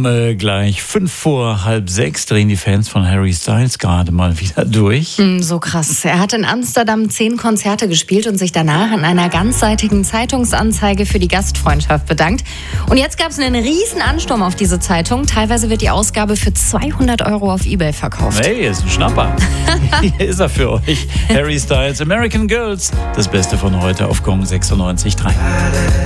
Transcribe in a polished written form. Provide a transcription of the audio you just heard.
Gleich 5:05 drehen die Fans von Harry Styles gerade mal wieder durch. So krass. Er hat in Amsterdam 10 Konzerte gespielt und sich danach in einer ganzseitigen Zeitungsanzeige für die Gastfreundschaft bedankt. Und jetzt gab es einen riesen Ansturm auf diese Zeitung. Teilweise wird die Ausgabe für 200 € auf eBay verkauft. Hey, ist ein Schnapper. Hier ist er für euch. Harry Styles, American Girls. Das Beste von heute auf Gong 96.3.